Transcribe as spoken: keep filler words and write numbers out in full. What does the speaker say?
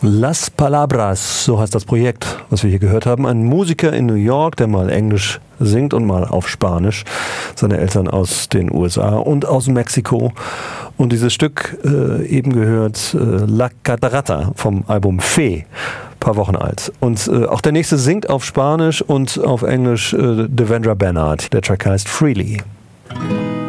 Las Palabras, so heißt das Projekt, was wir hier gehört haben. Ein Musiker in New York, der mal Englisch singt und mal auf Spanisch. Seine Eltern aus den U S A und aus Mexiko. Und dieses Stück äh, eben gehört äh, La Catarata vom Album Fe, paar Wochen alt. Und äh, auch der nächste singt auf Spanisch und auf Englisch äh, Devendra Banhart. Der Track heißt Freely.